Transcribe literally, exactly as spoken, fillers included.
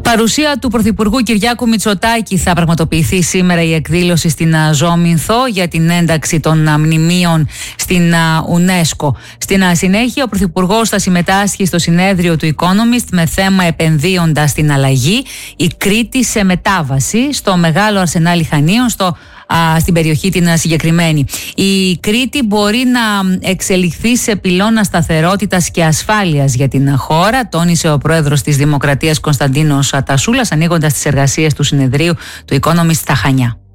Παρουσία του Πρωθυπουργού Κυριάκου Μητσοτάκη θα πραγματοποιηθεί σήμερα η εκδήλωση στην Ζώμηνθο για την ένταξη των μνημείων στην UNESCO. Στην συνέχεια ο Πρωθυπουργός θα συμμετάσχει στο συνέδριο του Economist με θέμα επενδύοντας στην αλλαγή, η Κρήτη σε μετάβαση, στο Μεγάλο Αρσενάλι Χανίων, στο στην περιοχή την συγκεκριμένη. Η Κρήτη μπορεί να εξελιχθεί σε πυλώνα σταθερότητας και ασφάλειας για την χώρα, τόνισε ο πρόεδρος της Δημοκρατίας Κωνσταντίνος Τασούλας, ανοίγοντας τις εργασίες του συνεδρίου του Economist στα Χανιά.